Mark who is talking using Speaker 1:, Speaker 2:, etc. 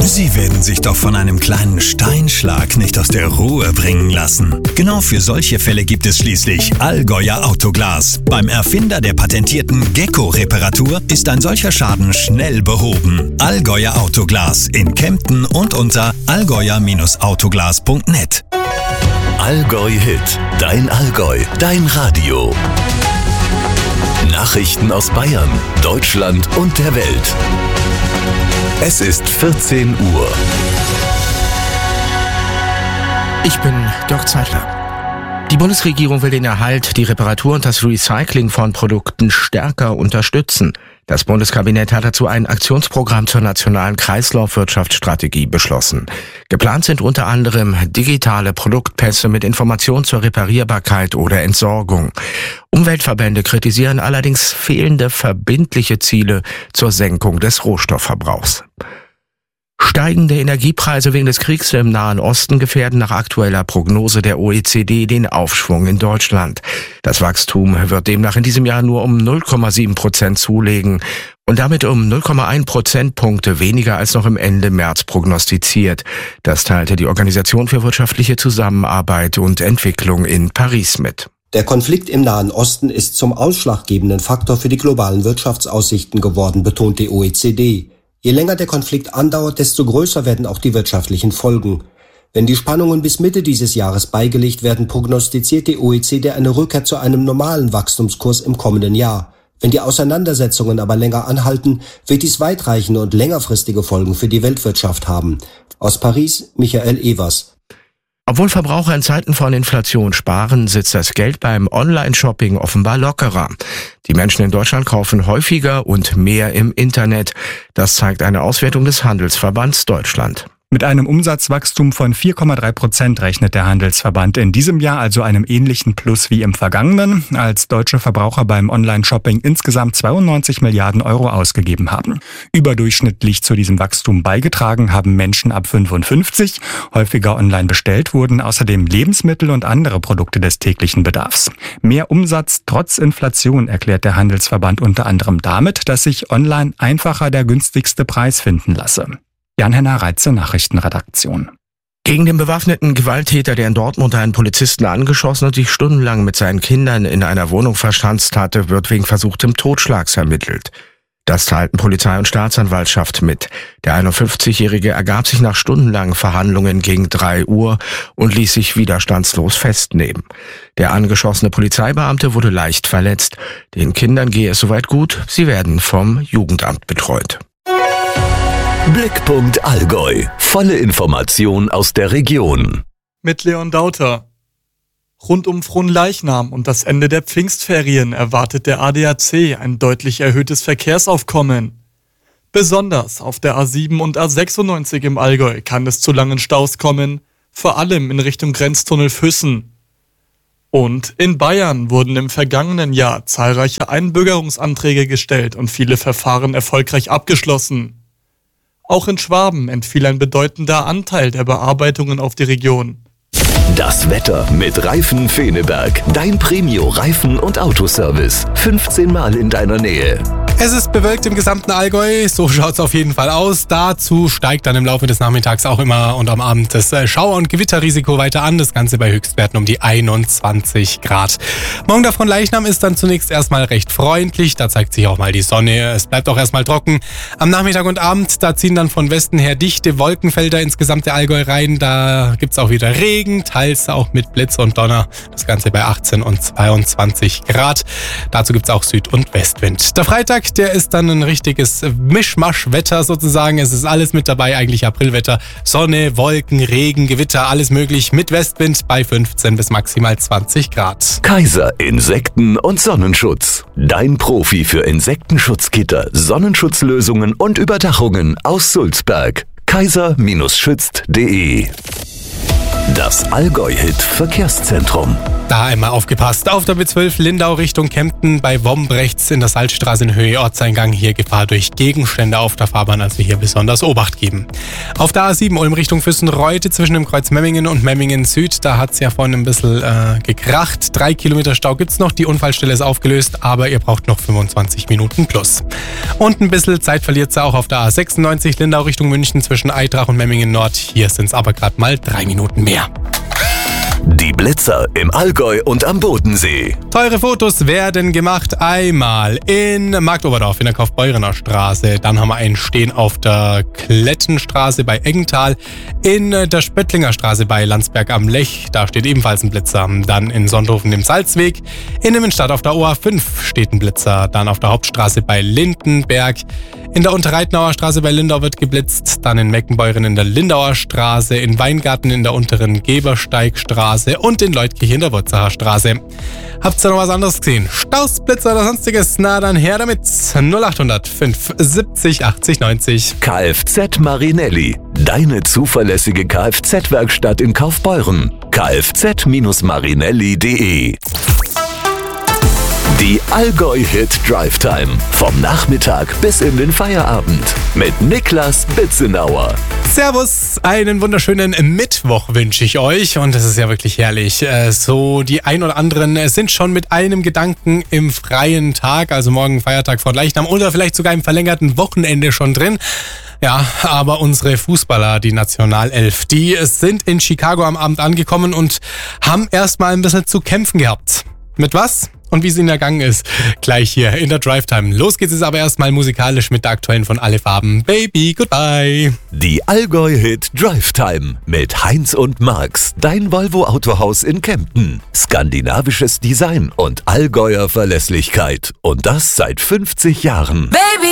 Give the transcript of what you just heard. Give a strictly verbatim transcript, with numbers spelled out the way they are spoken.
Speaker 1: Sie werden sich doch von einem kleinen Steinschlag nicht aus der Ruhe bringen lassen. Genau für solche Fälle gibt es schließlich Allgäuer Autoglas. Beim Erfinder der patentierten Gecko-Reparatur ist ein solcher Schaden schnell behoben. Allgäuer Autoglas in Kempten und unter allgäuer Autoglas punkt net.
Speaker 2: Allgäu Hit, dein Allgäu, dein Radio. Nachrichten aus Bayern, Deutschland und der Welt. Es ist vierzehn Uhr.
Speaker 3: Ich bin Dirk Zeitler. Die Bundesregierung will den Erhalt, die Reparatur und das Recycling von Produkten stärker unterstützen. Das Bundeskabinett hat dazu ein Aktionsprogramm zur nationalen Kreislaufwirtschaftsstrategie beschlossen. Geplant sind unter anderem digitale Produktpässe mit Informationen zur Reparierbarkeit oder Entsorgung. Umweltverbände kritisieren allerdings fehlende verbindliche Ziele zur Senkung des Rohstoffverbrauchs. Steigende Energiepreise wegen des Kriegs im Nahen Osten gefährden nach aktueller Prognose der O E C D den Aufschwung in Deutschland. Das Wachstum wird demnach in diesem Jahr nur um null Komma sieben Prozent zulegen und damit um null Komma eins Prozentpunkte weniger als noch im Ende März prognostiziert. Das teilte die Organisation für wirtschaftliche Zusammenarbeit und Entwicklung in Paris mit.
Speaker 4: Der Konflikt im Nahen Osten ist zum ausschlaggebenden Faktor für die globalen Wirtschaftsaussichten geworden, betont die O E C D. Je länger der Konflikt andauert, desto größer werden auch die wirtschaftlichen Folgen. Wenn die Spannungen bis Mitte dieses Jahres beigelegt werden, prognostiziert die O E C D eine Rückkehr zu einem normalen Wachstumskurs im kommenden Jahr. Wenn die Auseinandersetzungen aber länger anhalten, wird dies weitreichende und längerfristige Folgen für die Weltwirtschaft haben. Aus Paris, Michael Evers.
Speaker 3: Obwohl Verbraucher in Zeiten von Inflation sparen, sitzt das Geld beim Online-Shopping offenbar lockerer. Die Menschen in Deutschland kaufen häufiger und mehr im Internet. Das zeigt eine Auswertung des Handelsverbands Deutschland.
Speaker 5: Mit einem Umsatzwachstum von vier Komma drei Prozent rechnet der Handelsverband in diesem Jahr, also einem ähnlichen Plus wie im vergangenen, als deutsche Verbraucher beim Online-Shopping insgesamt zweiundneunzig Milliarden Euro ausgegeben haben. Überdurchschnittlich zu diesem Wachstum beigetragen haben Menschen ab fünfundfünfzig. Häufiger online bestellt wurden außerdem Lebensmittel und andere Produkte des täglichen Bedarfs. Mehr Umsatz trotz Inflation erklärt der Handelsverband unter anderem damit, dass sich online einfacher der günstigste Preis finden lasse. Jan-Henner Reitze, Nachrichtenredaktion.
Speaker 3: Gegen den bewaffneten Gewalttäter, der in Dortmund einen Polizisten angeschossen und sich stundenlang mit seinen Kindern in einer Wohnung verschanzt hatte, wird wegen versuchtem Totschlags ermittelt. Das teilten Polizei und Staatsanwaltschaft mit. Der einundfünfzigjährige ergab sich nach stundenlangen Verhandlungen gegen drei Uhr und ließ sich widerstandslos festnehmen. Der angeschossene Polizeibeamte wurde leicht verletzt. Den Kindern gehe es soweit gut, sie werden vom Jugendamt betreut.
Speaker 2: Blickpunkt Allgäu. Volle Information aus der Region.
Speaker 6: Mit Leon Dauter. Rund um Fronleichnam und das Ende der Pfingstferien erwartet der A D A C ein deutlich erhöhtes Verkehrsaufkommen. Besonders auf der A sieben und A sechsundneunzig im Allgäu kann es zu langen Staus kommen, vor allem in Richtung Grenztunnel Füssen. Und in Bayern wurden im vergangenen Jahr zahlreiche Einbürgerungsanträge gestellt und viele Verfahren erfolgreich abgeschlossen. Auch in Schwaben entfiel ein bedeutender Anteil der Bearbeitungen auf die Region.
Speaker 2: Das Wetter mit Reifen Feneberg. Dein Premio-Reifen- und Autoservice. fünfzehn Mal in deiner Nähe.
Speaker 7: Es ist bewölkt im gesamten Allgäu, so schaut es auf jeden Fall aus. Dazu steigt dann im Laufe des Nachmittags auch immer und am Abend das Schauer- und Gewitterrisiko weiter an. Das Ganze bei Höchstwerten um die einundzwanzig Grad. Morgen der Fronleichnam ist dann zunächst erstmal recht freundlich. Da zeigt sich auch mal die Sonne. Es bleibt auch erstmal trocken. Am Nachmittag und Abend, da ziehen dann von Westen her dichte Wolkenfelder ins gesamte Allgäu rein. Da gibt's auch wieder Regen, teils auch mit Blitz und Donner. Das Ganze bei achtzehn und zweiundzwanzig Grad. Dazu gibt's auch Süd- und Westwind. Der Freitag, der ist dann ein richtiges Mischmasch-Wetter sozusagen. Es ist alles mit dabei, eigentlich Aprilwetter. Sonne, Wolken, Regen, Gewitter, alles möglich mit Westwind bei fünfzehn bis maximal zwanzig Grad.
Speaker 2: Kaiser Insekten- und Sonnenschutz. Dein Profi für Insektenschutzgitter, Sonnenschutzlösungen und Überdachungen aus Sulzberg. kaiser Bindestrich schützt punkt de Das Allgäu-Hit Verkehrszentrum.
Speaker 7: Da einmal aufgepasst. Auf der B zwölf Lindau Richtung Kempten bei Wombrechts in der Salzstraße in Höhe Ortseingang. Hier Gefahr durch Gegenstände auf der Fahrbahn, also hier besonders Obacht geben. Auf der A sieben Ulm Richtung Füssen-Reute zwischen dem Kreuz Memmingen und Memmingen Süd. Da hat es ja vorhin ein bisschen äh, gekracht. Drei Kilometer Stau gibt's noch. Die Unfallstelle ist aufgelöst, aber ihr braucht noch fünfundzwanzig Minuten plus. Und ein bisschen Zeit verliert sie auch auf der A sechsundneunzig Lindau Richtung München zwischen Eitrach und Memmingen Nord. Hier sind es aber gerade mal drei Minuten mehr.
Speaker 2: Die Blitzer im Allgäu und am Bodensee.
Speaker 7: Teure Fotos werden gemacht. Einmal in Marktoberdorf in der Kaufbeurener Straße. Dann haben wir einen stehen auf der Klettenstraße bei Eggental. In der Spöttlinger Straße bei Landsberg am Lech. Da steht ebenfalls ein Blitzer. Dann in Sonthofen im Salzweg. In Immenstadt auf der O A fünf steht ein Blitzer. Dann auf der Hauptstraße bei Lindenberg. In der Unterreitnauer Straße bei Lindau wird geblitzt. Dann in Meckenbeuren in der Lindauer Straße. In Weingarten in der unteren Gebersteigstraße. Und in Leutkirch in der Wurzacher Straße. Habt ihr noch was anderes gesehen? Staus, Blitzer oder sonstiges? Na dann her damit. null acht null null fünf siebzig achtzig neunzig.
Speaker 2: Kfz Marinelli. Deine zuverlässige Kfz-Werkstatt in Kaufbeuren. kfz Marinelli punkt de. Die Allgäu-Hit Drive Time. Vom Nachmittag bis in den Feierabend. Mit Niklas Bitzenauer.
Speaker 7: Servus, einen wunderschönen Mittwoch wünsche ich euch. Und es ist ja wirklich herrlich. So, die ein oder anderen sind schon mit einem Gedanken im freien Tag, also morgen Feiertag vor Leichnam oder vielleicht sogar im verlängerten Wochenende schon drin. Ja, aber unsere Fußballer, die Nationalelf, die sind in Chicago am Abend angekommen und haben erstmal ein bisschen zu kämpfen gehabt. Mit was? Und wie es ihnen ergangen ist, gleich hier in der Drive Time. Los geht's jetzt aber erstmal musikalisch mit der aktuellen von Alle Farben. Baby, goodbye.
Speaker 2: Die Allgäu-Hit Drive Time mit Heinz und Max. Dein Volvo Autohaus in Kempten. Skandinavisches Design und Allgäuer Verlässlichkeit. Und das seit fünfzig Jahren.
Speaker 8: Baby!